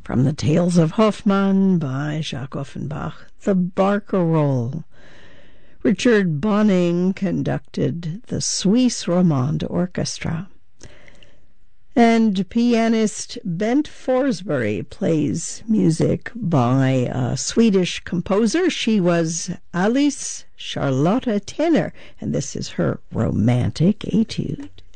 From the Tales of Hoffmann by Jacques Offenbach, the Barcarolle. Richard Bonynge conducted the Suisse Romande Orchestra. And pianist Bent Forsberg plays music by a Swedish composer. She was Alice Charlotte Tenner, and this is her Romantic Etude.